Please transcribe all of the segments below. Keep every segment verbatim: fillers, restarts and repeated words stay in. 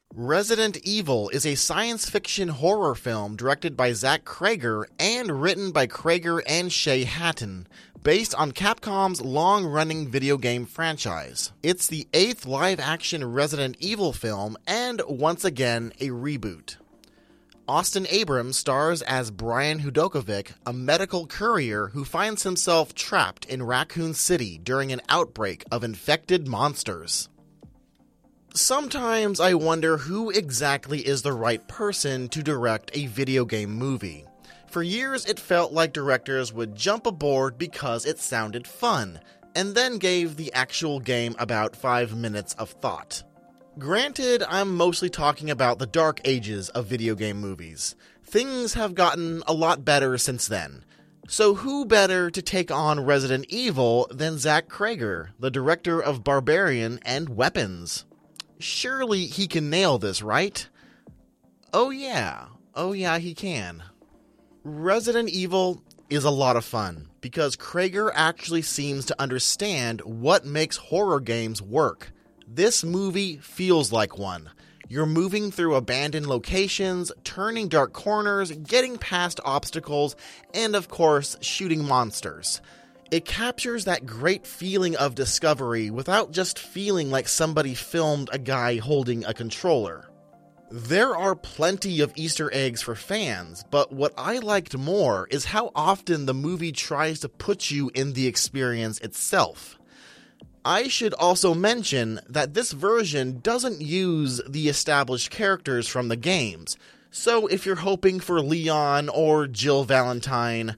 Resident Evil is a science fiction horror film directed by Zach Cregger and written by Cregger and Shay Hatton, based on Capcom's long-running video game franchise. It's the eighth live-action Resident Evil film and, once again, a reboot. Austin Abrams stars as Brian Hudokovic, a medical courier who finds himself trapped in Raccoon City during an outbreak of infected monsters. Sometimes I wonder who exactly is the right person to direct a video game movie. For years, it felt like directors would jump aboard because it sounded fun, and then gave the actual game about five minutes of thought. Granted, I'm mostly talking about the dark ages of video game movies. Things have gotten a lot better since then. So who better to take on Resident Evil than Zach Cregger, the director of Barbarian and Weapons? Surely he can nail this, right? Oh yeah, oh yeah he can. Resident Evil is a lot of fun, because Cregger actually seems to understand what makes horror games work. This movie feels like one. You're moving through abandoned locations, turning dark corners, getting past obstacles, and of course, shooting monsters. It captures that great feeling of discovery without just feeling like somebody filmed a guy holding a controller. There are plenty of Easter eggs for fans, but what I liked more is how often the movie tries to put you in the experience itself. I should also mention that this version doesn't use the established characters from the games, so if you're hoping for Leon or Jill Valentine,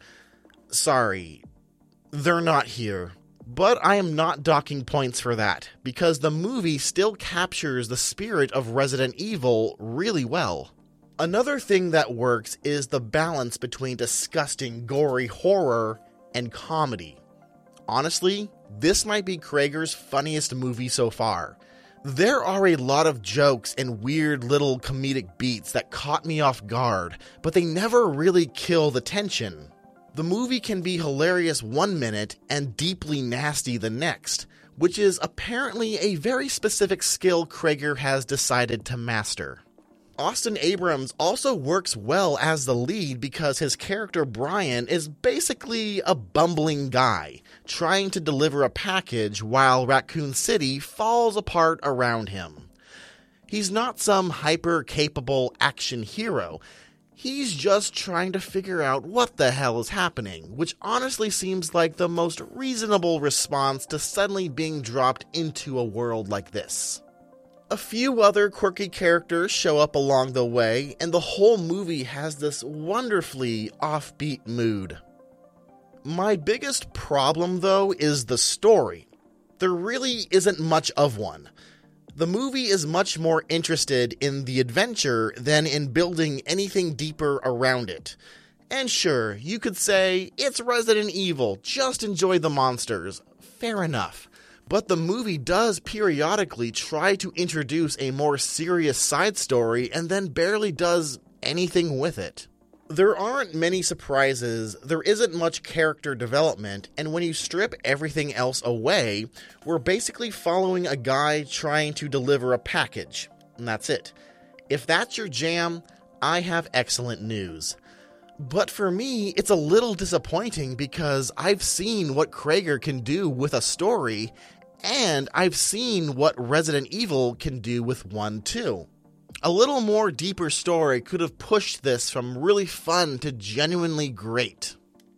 sorry, they're not here. But I am not docking points for that, because the movie still captures the spirit of Resident Evil really well. Another thing that works is the balance between disgusting, gory horror and comedy. Honestly, this might be Cregger's funniest movie so far. There are a lot of jokes and weird little comedic beats that caught me off guard, but they never really kill the tension. The movie can be hilarious one minute and deeply nasty the next, which is apparently a very specific skill Cregger has decided to master. Austin Abrams also works well as the lead because his character Brian is basically a bumbling guy, trying to deliver a package while Raccoon City falls apart around him. He's not some hyper-capable action hero. He's just trying to figure out what the hell is happening, which honestly seems like the most reasonable response to suddenly being dropped into a world like this. A few other quirky characters show up along the way, and the whole movie has this wonderfully offbeat mood. My biggest problem, though, is the story. There really isn't much of one. The movie is much more interested in the adventure than in building anything deeper around it. And sure, you could say, it's Resident Evil, just enjoy the monsters. Fair enough. But the movie does periodically try to introduce a more serious side story and then barely does anything with it. There aren't many surprises, there isn't much character development, and when you strip everything else away, we're basically following a guy trying to deliver a package, and that's it. If that's your jam, I have excellent news. But for me, it's a little disappointing because I've seen what Cregger can do with a story, and I've seen what Resident Evil can do with one too. A little more deeper story could have pushed this from really fun to genuinely great.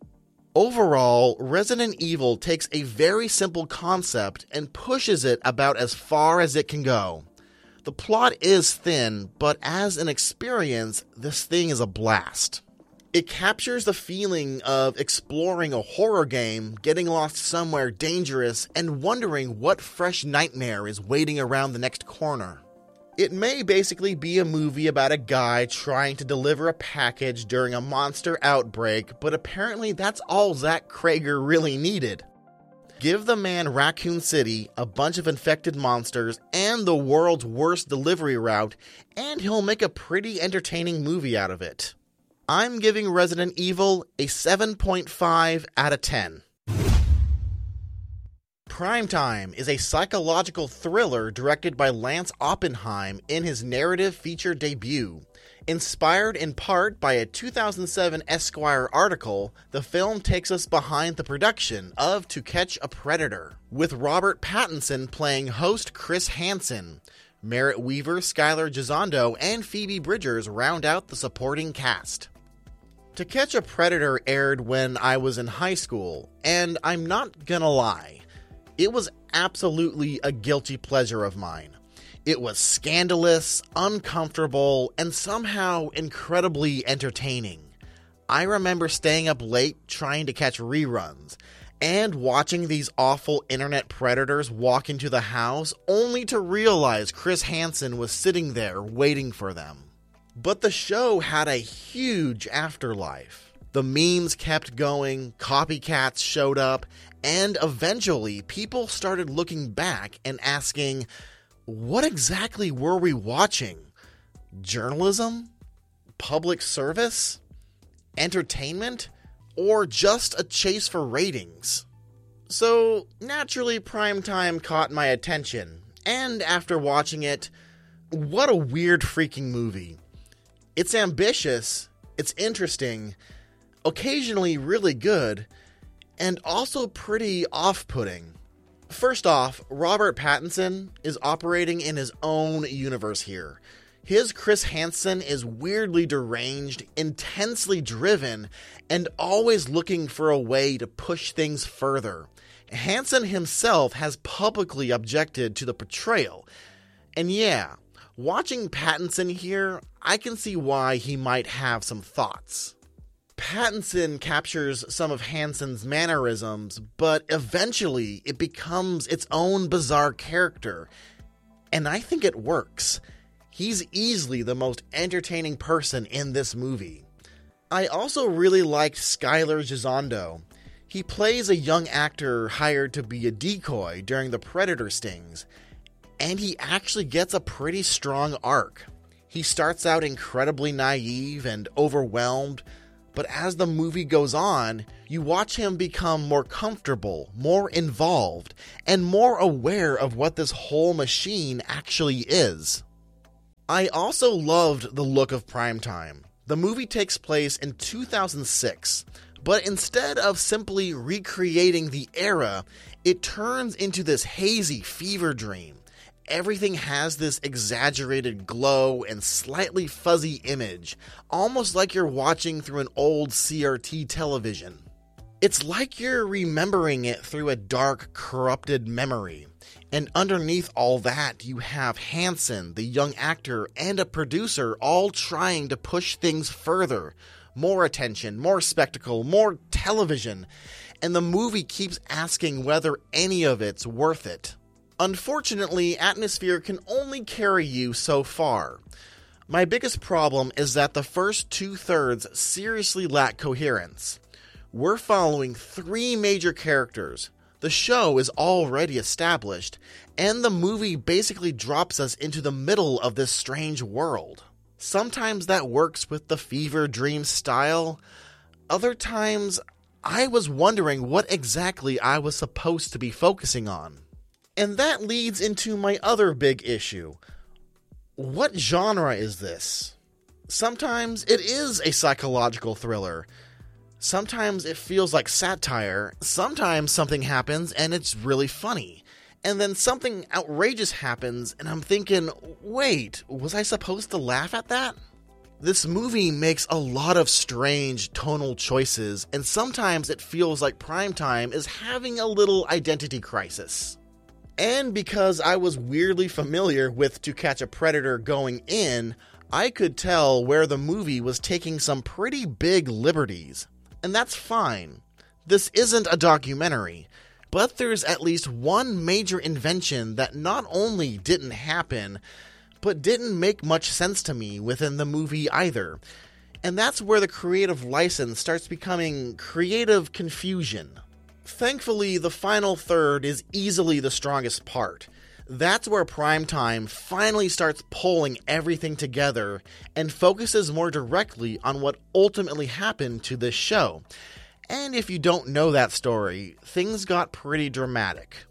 Overall, Resident Evil takes a very simple concept and pushes it about as far as it can go. The plot is thin, but as an experience, this thing is a blast. It captures the feeling of exploring a horror game, getting lost somewhere dangerous, and wondering what fresh nightmare is waiting around the next corner. It may basically be a movie about a guy trying to deliver a package during a monster outbreak, but apparently that's all Zach Cregger really needed. Give the man Raccoon City, a bunch of infected monsters, and the world's worst delivery route, and he'll make a pretty entertaining movie out of it. I'm giving Resident Evil a seven point five out of ten. Primetime is a psychological thriller directed by Lance Oppenheim in his narrative feature debut. Inspired in part by a two thousand seven Esquire article, the film takes us behind the production of To Catch a Predator, with Robert Pattinson playing host Chris Hansen. Merritt Wever, Skylar Gisondo, and Phoebe Bridgers round out the supporting cast. To Catch a Predator aired when I was in high school, and I'm not gonna lie, it was absolutely a guilty pleasure of mine. It was scandalous, uncomfortable, and somehow incredibly entertaining. I remember staying up late trying to catch reruns, and watching these awful internet predators walk into the house only to realize Chris Hansen was sitting there waiting for them. But the show had a huge afterlife. The memes kept going, copycats showed up, and eventually people started looking back and asking, what exactly were we watching? Journalism? Public service? Entertainment? Or just a chase for ratings? So, naturally, Primetime caught my attention, and after watching it, what a weird freaking movie. It's ambitious, it's interesting, occasionally really good, and also pretty off-putting. First off, Robert Pattinson is operating in his own universe here. His Chris Hansen is weirdly deranged, intensely driven, and always looking for a way to push things further. Hansen himself has publicly objected to the portrayal. And yeah, watching Pattinson here, I can see why he might have some thoughts. Pattinson captures some of Hansen's mannerisms, but eventually it becomes its own bizarre character, and I think it works. He's easily the most entertaining person in this movie. I also really liked Skylar Gisondo. He plays a young actor hired to be a decoy during the predator stings, and he actually gets a pretty strong arc. He starts out incredibly naive and overwhelmed, but as the movie goes on, you watch him become more comfortable, more involved, and more aware of what this whole machine actually is. I also loved the look of Primetime. The movie takes place in two thousand six, but instead of simply recreating the era, it turns into this hazy fever dream. Everything has this exaggerated glow and slightly fuzzy image, almost like you're watching through an old C R T television. It's like you're remembering it through a dark, corrupted memory. And underneath all that, you have Hansen, the young actor, and a producer all trying to push things further. More attention, more spectacle, more television. And the movie keeps asking whether any of it's worth it. Unfortunately, Atmosphere can only carry you so far. My biggest problem is that the first two-thirds seriously lack coherence. We're following three major characters, the show is already established, and the movie basically drops us into the middle of this strange world. Sometimes that works with the fever dream style. Other times, I was wondering what exactly I was supposed to be focusing on. And that leads into my other big issue. What genre is this? Sometimes it is a psychological thriller. Sometimes it feels like satire. Sometimes something happens and it's really funny. And then something outrageous happens and I'm thinking, wait, was I supposed to laugh at that? This movie makes a lot of strange tonal choices, and sometimes it feels like Primetime is having a little identity crisis. And because I was weirdly familiar with To Catch a Predator going in, I could tell where the movie was taking some pretty big liberties. And that's fine. This isn't a documentary, but there's at least one major invention that not only didn't happen, but didn't make much sense to me within the movie either. And that's where the creative license starts becoming creative confusion. Thankfully, the final third is easily the strongest part. That's where Primetime finally starts pulling everything together and focuses more directly on what ultimately happened to this show. And if you don't know that story, things got pretty dramatic.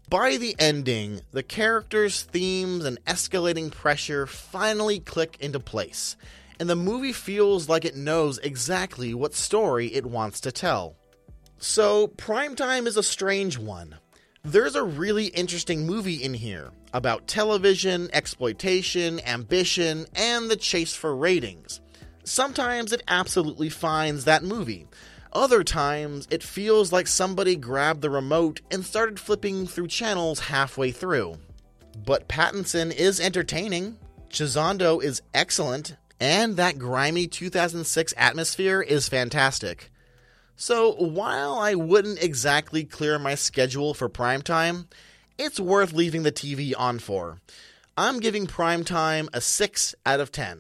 By the ending, the characters, themes, and escalating pressure finally click into place, and the movie feels like it knows exactly what story it wants to tell. So, Primetime is a strange one. There's a really interesting movie in here about television, exploitation, ambition, and the chase for ratings. Sometimes it absolutely finds that movie. Other times, it feels like somebody grabbed the remote and started flipping through channels halfway through. But Pattinson is entertaining, Chizondo is excellent, and that grimy two thousand six atmosphere is fantastic. So while I wouldn't exactly clear my schedule for Primetime, it's worth leaving the T V on for. I'm giving Primetime a six out of ten.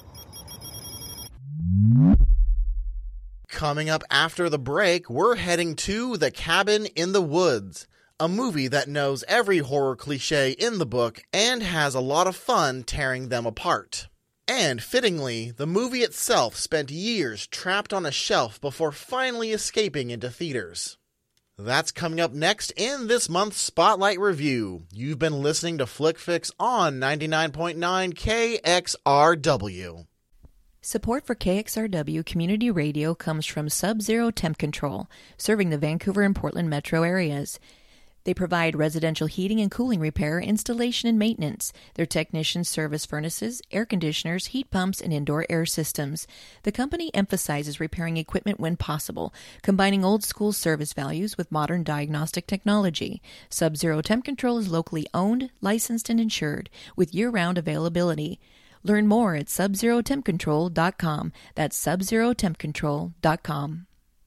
Coming up after the break, we're heading to The Cabin in the Woods, a movie that knows every horror cliche in the book and has a lot of fun tearing them apart. And fittingly, the movie itself spent years trapped on a shelf before finally escaping into theaters. That's coming up next in this month's Spotlight Review. You've been listening to FlickFix on ninety-nine point nine K X R W. Support for K X R W Community Radio comes from Sub-Zero Temp Control, serving the Vancouver and Portland metro areas. They provide residential heating and cooling repair, installation, and maintenance. Their technicians service furnaces, air conditioners, heat pumps, and indoor air systems. The company emphasizes repairing equipment when possible, combining old-school service values with modern diagnostic technology. Sub-Zero Temp Control is locally owned, licensed, and insured, with year-round availability. Learn more at sub zero temp control dot com. That's sub zero temp control dot com.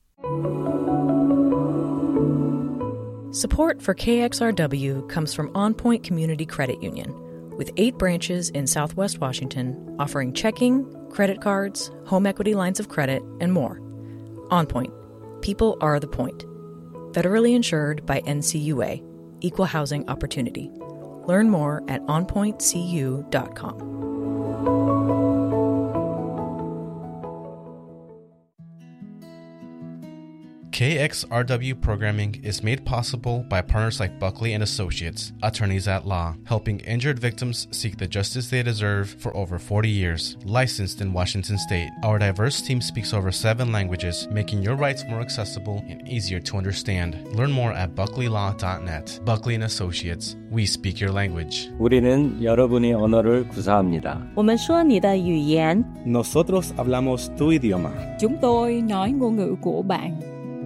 Support for K X R W comes from On Point Community Credit Union, with eight branches in Southwest Washington offering checking, credit cards, home equity lines of credit, and more. On Point. People are the point. Federally insured by N C U A. Equal Housing Opportunity. Learn more at on point c u dot com. K X R W programming is made possible by partners like Buckley and Associates, attorneys at law, helping injured victims seek the justice they deserve for over forty years. Licensed in Washington State, our diverse team speaks over seven languages, making your rights more accessible and easier to understand. Learn more at buckley law dot net. Buckley and Associates, we speak your language. 우리는 여러분의 언어를 구사합니다. 我们说你的语言. Nosotros hablamos tu idioma. Chúng tôi nói ngôn ngữ của bạn.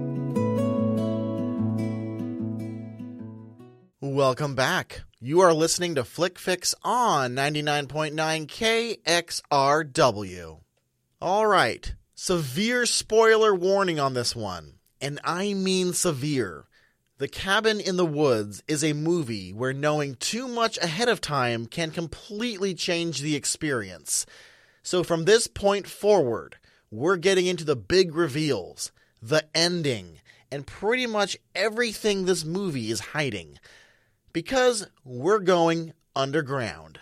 Welcome back. You are listening to FlickFix on ninety-nine point nine K X R W. All right, severe spoiler warning on this one, and I mean severe. The Cabin in the Woods is a movie where knowing too much ahead of time can completely change the experience. So from this point forward, we're getting into the big reveals, the ending, and pretty much everything this movie is hiding. Because we're going underground.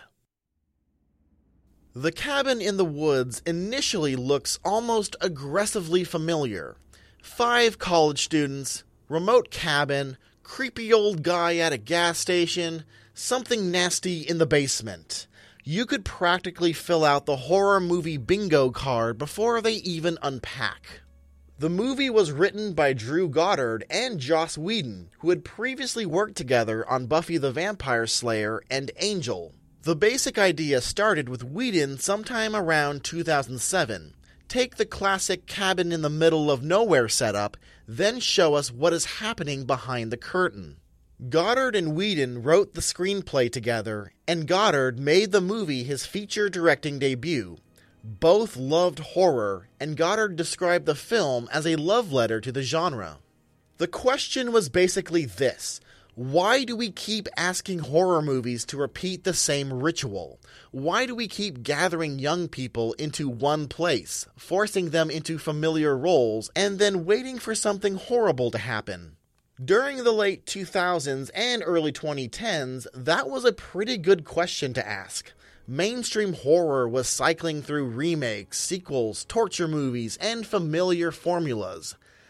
The Cabin in the Woods initially looks almost aggressively familiar. Five college students, remote cabin, creepy old guy at a gas station, something nasty in the basement. You could practically fill out the horror movie bingo card before they even unpack. The movie was written by Drew Goddard and Joss Whedon, who had previously worked together on Buffy the Vampire Slayer and Angel. The basic idea started with Whedon sometime around two thousand seven. Take the classic cabin in the middle of nowhere setup, then show us what is happening behind the curtain. Goddard and Whedon wrote the screenplay together, and Goddard made the movie his feature directing debut. Both loved horror, and Goddard described the film as a love letter to the genre. The question was basically this: why do we keep asking horror movies to repeat the same ritual? Why do we keep gathering young people into one place, forcing them into familiar roles, and then waiting for something horrible to happen? During the late two thousands and early twenty tens, that was a pretty good question to ask. Mainstream horror was cycling through remakes, sequels, torture movies, and familiar formulas.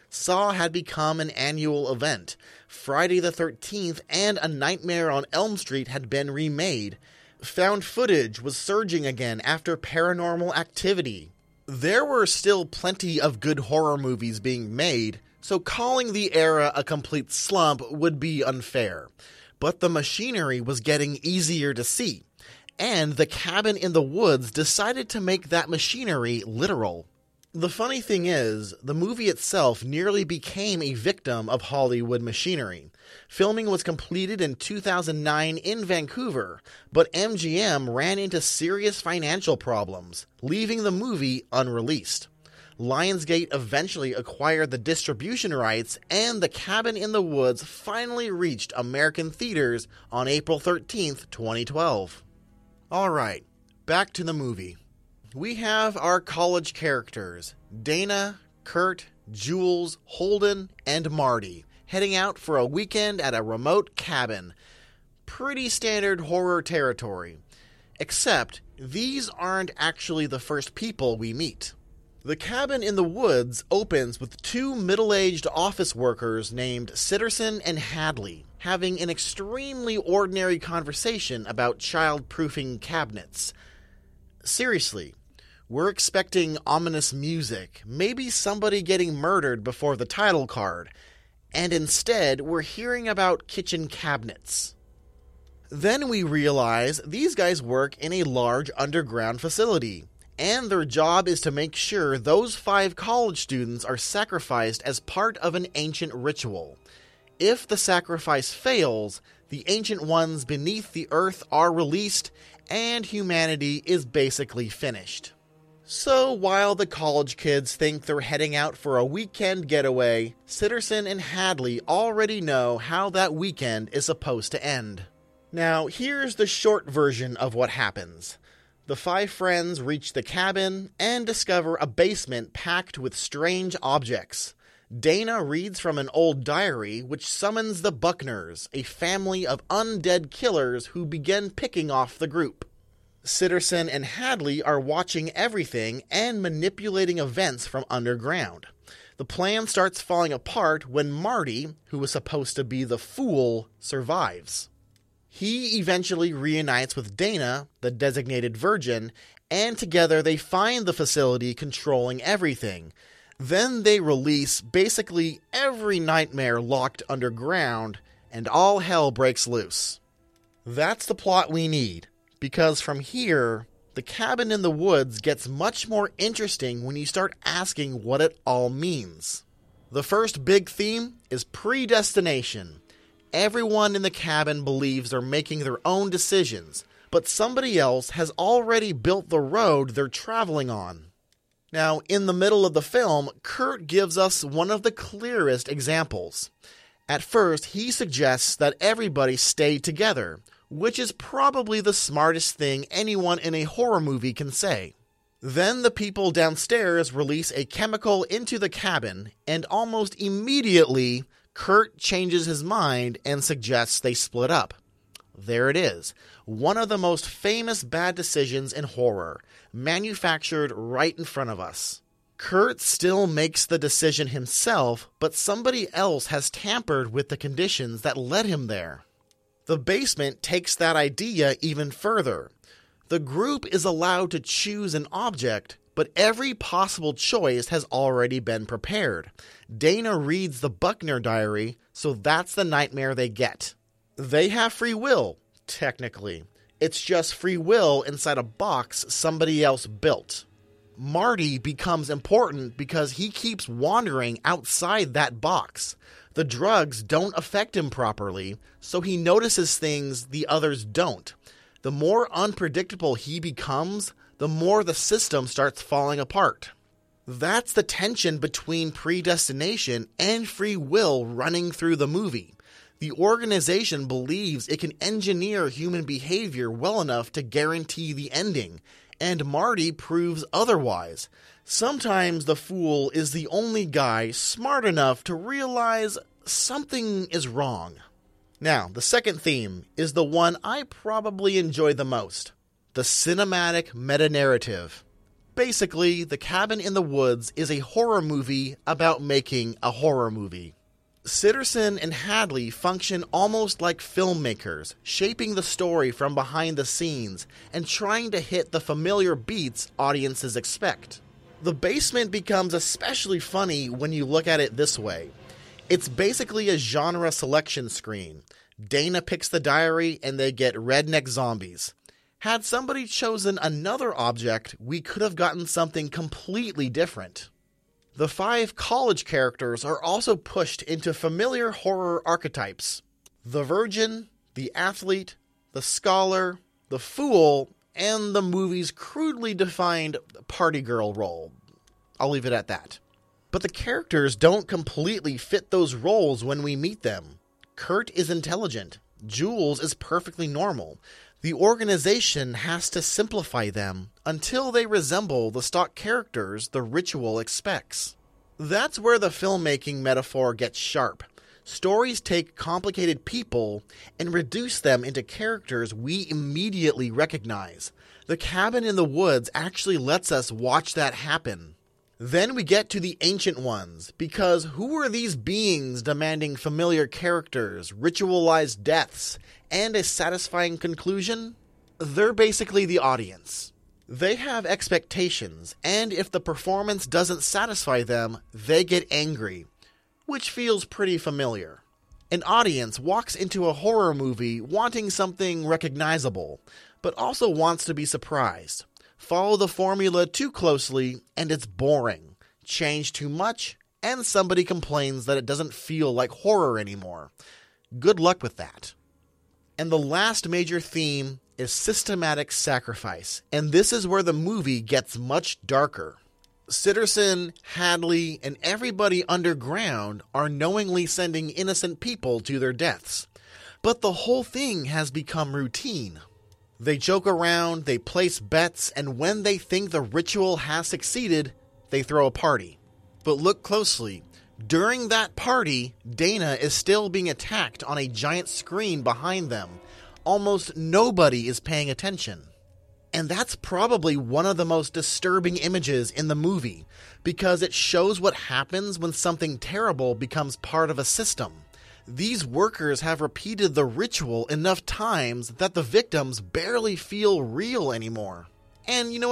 Saw had become an annual event. Friday the thirteenth and A Nightmare on Elm Street had been remade. Found footage was surging again after Paranormal Activity. There were still plenty of good horror movies being made, so calling the era a complete slump would be unfair. But the machinery was getting easier to see, and The Cabin in the Woods decided to make that machinery literal. The funny thing is, the movie itself nearly became a victim of Hollywood machinery. Filming was completed in two thousand nine in Vancouver, but M G M ran into serious financial problems, leaving the movie unreleased. Lionsgate eventually acquired the distribution rights, and The Cabin in the Woods finally reached American theaters on April thirteenth, twenty twelve. Alright, back to the movie. We have our college characters, Dana, Kurt, Jules, Holden, and Marty, heading out for a weekend at a remote cabin. Pretty standard horror territory. Except, these aren't actually the first people we meet. The Cabin in the Woods opens with two middle-aged office workers named Sitterson and Hadley having an extremely ordinary conversation about child-proofing cabinets. Seriously, we're expecting ominous music, maybe somebody getting murdered before the title card, and instead we're hearing about kitchen cabinets. Then we realize these guys work in a large underground facility, and their job is to make sure those five college students are sacrificed as part of an ancient ritual. If the sacrifice fails, the ancient ones beneath the earth are released, and humanity is basically finished. So while the college kids think they're heading out for a weekend getaway, Sitterson and Hadley already know how that weekend is supposed to end. Now, here's the short version of what happens. The five friends reach the cabin and discover a basement packed with strange objects. Dana reads from an old diary which summons the Buckners, a family of undead killers who begin picking off the group. Sitterson and Hadley are watching everything and manipulating events from underground. The plan starts falling apart when Marty, who was supposed to be the fool, survives. He eventually reunites with Dana, the designated virgin, and together they find the facility controlling everything. Then they release basically every nightmare locked underground, and all hell breaks loose. That's the plot we need, because from here, The Cabin in the Woods gets much more interesting when you start asking what it all means. The first big theme is predestination. Everyone in the cabin believes they're making their own decisions, but somebody else has already built the road they're traveling on. Now, in the middle of the film, Kurt gives us one of the clearest examples. At first, he suggests that everybody stay together, which is probably the smartest thing anyone in a horror movie can say. Then the people downstairs release a chemical into the cabin, and almost immediately, Kurt changes his mind and suggests they split up. There it is, one of the most famous bad decisions in horror, manufactured right in front of us. Kurt still makes the decision himself, but somebody else has tampered with the conditions that led him there. The basement takes that idea even further. The group is allowed to choose an object, but every possible choice has already been prepared. Dana reads the Buckner diary, so that's the nightmare they get. They have free will, technically. It's just free will inside a box somebody else built. Marty becomes important because he keeps wandering outside that box. The drugs don't affect him properly, so he notices things the others don't. The more unpredictable he becomes, the more the system starts falling apart. That's the tension between predestination and free will running through the movie. The organization believes it can engineer human behavior well enough to guarantee the ending, and Marty proves otherwise. Sometimes the fool is the only guy smart enough to realize something is wrong. Now, the second theme is the one I probably enjoy the most, the cinematic meta-narrative. Basically, The Cabin in the Woods is a horror movie about making a horror movie. Sitterson and Hadley function almost like filmmakers, shaping the story from behind the scenes and trying to hit the familiar beats audiences expect. The basement becomes especially funny when you look at it this way. It's basically a genre selection screen. Dana picks the diary and they get redneck zombies. Had somebody chosen another object, we could have gotten something completely different. The five college characters are also pushed into familiar horror archetypes. The virgin, the athlete, the scholar, the fool, and the movie's crudely defined party girl role. I'll leave it at that. But the characters don't completely fit those roles when we meet them. Kurt is intelligent. Jules is perfectly normal. The organization has to simplify them until they resemble the stock characters the ritual expects. That's where the filmmaking metaphor gets sharp. Stories take complicated people and reduce them into characters we immediately recognize. The Cabin in the Woods actually lets us watch that happen. Then we get to the Ancient Ones, because who are these beings demanding familiar characters, ritualized deaths, and a satisfying conclusion? They're basically the audience. They have expectations, and if the performance doesn't satisfy them, they get angry, which feels pretty familiar. An audience walks into a horror movie wanting something recognizable, but also wants to be surprised. Follow the formula too closely, and it's boring. Change too much, and somebody complains that it doesn't feel like horror anymore. Good luck with that. And the last major theme is systematic sacrifice, and this is where the movie gets much darker. Sitterson, Hadley, and everybody underground are knowingly sending innocent people to their deaths. But the whole thing has become routine. They joke around, they place bets, and when they think the ritual has succeeded, they throw a party. But look closely. During that party, Dana is still being attacked on a giant screen behind them. Almost nobody is paying attention. And that's probably one of the most disturbing images in the movie, because it shows what happens when something terrible becomes part of a system. These workers have repeated the ritual enough times that the victims barely feel real anymore. And you know what?